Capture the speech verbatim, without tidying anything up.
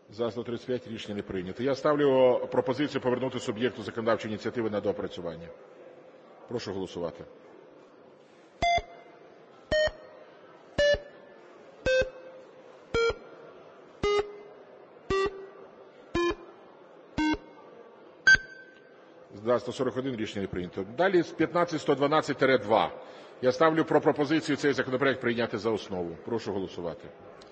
За сто тридцять п'ять рішення не прийнято. Я ставлю пропозицію повернути суб'єкту законодавчої ініціативи на доопрацювання. Прошу голосувати. За сто сорок один рішення не прийнято. Далі п'ятнадцять сто дванадцять два. Я ставлю про пропозицію цей законопроект прийняти за основу. Прошу голосувати.